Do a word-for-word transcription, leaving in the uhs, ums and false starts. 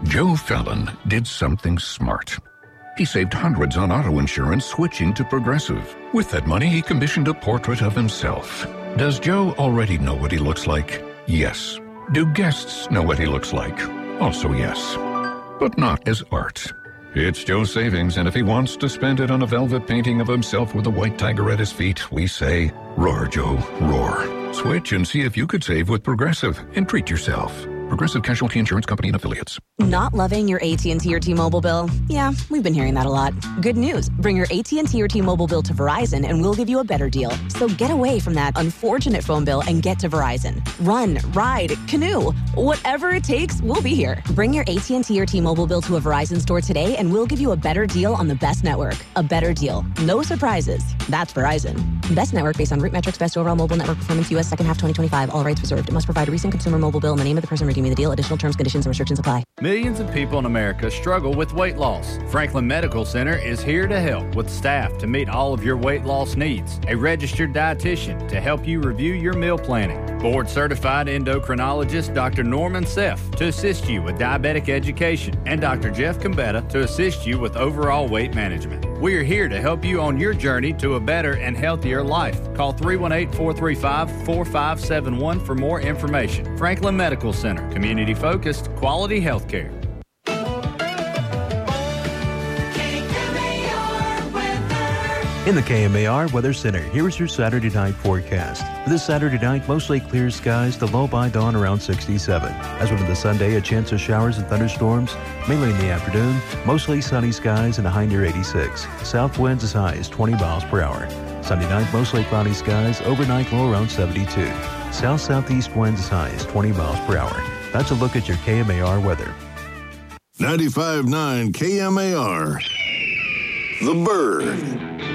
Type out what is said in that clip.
Joe Fallon did something smart. He saved hundreds on auto insurance switching to Progressive. With that money, he commissioned a portrait of himself. Does Joe already know what he looks like? Yes. Do guests know what he looks like? Also yes. But not as art. It's Joe's savings, and if he wants to spend it on a velvet painting of himself with a white tiger at his feet, we say, roar, Joe, roar. Switch and see if you could save with Progressive and treat yourself. Progressive Casualty Insurance Company and Affiliates. Not loving your A T and T or T-Mobile bill? Yeah, we've been hearing that a lot. Good news. Bring your A T and T or T-Mobile bill to Verizon and we'll give you a better deal. So get away from that unfortunate phone bill and get to Verizon. Run, ride, canoe. Whatever it takes, we'll be here. Bring your A T and T or T-Mobile bill to a Verizon store today and we'll give you a better deal on the best network. A better deal. No surprises. That's Verizon. Best network based on root metrics, best overall mobile network performance, U S second half twenty twenty-five. All rights reserved. It must provide a recent consumer mobile bill and the name of the person redeeming the deal. Additional terms, conditions, and restrictions apply. Millions of people in America struggle with weight loss. Franklin Medical Center is here to help with staff to meet all of your weight loss needs. A registered dietitian to help you review your meal planning. Board-certified endocrinologist Doctor Norman Seff to assist you with diabetic education. And Doctor Jeff Combetta to assist you with overall weight management. We are here to help you on your journey to a better and healthier life. Call three one eight, four three five, four five seven one for more information. Franklin Medical Center. Community-focused, quality health care. In the K M A R Weather Center, here's your Saturday night forecast. This Saturday night, mostly clear skies, the low by dawn around sixty-seven. As for the Sunday, a chance of showers and thunderstorms, mainly in the afternoon, mostly sunny skies and a high near eighty-six. South winds as high as twenty miles per hour. Sunday night, mostly cloudy skies, overnight low around seventy-two. South-southeast winds as high as twenty miles per hour. That's a look at your K M A R weather. ninety-five point nine K M A R. The Bird.